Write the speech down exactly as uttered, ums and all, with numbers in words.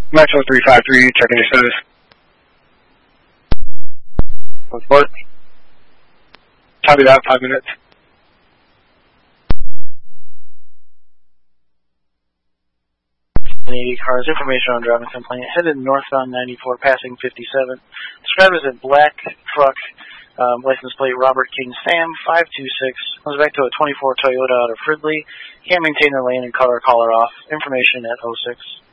Metro three five three, checking your status. Report. Copy that, five minutes. eighty cars, information on driving complaint, headed northbound ninety-four, passing fifty-seven. Described as a black truck, um, license plate Robert King Sam, five two six. Comes back to a twenty-four Toyota out of Fridley. Can't maintain the lane and color, caller off. Information at oh six.